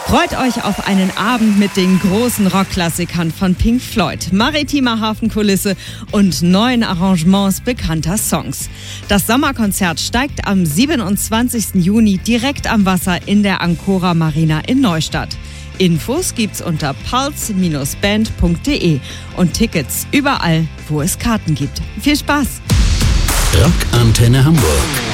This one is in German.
Freut euch auf einen Abend mit den großen Rockklassikern von Pink Floyd, maritimer Hafenkulisse und neuen Arrangements bekannter Songs. Das Sommerkonzert steigt am 27. Juni direkt am Wasser in der Ancora Marina in Neustadt. Infos gibt's unter puls-band.de und Tickets überall, wo es Karten gibt. Viel Spaß! Rockantenne Hamburg.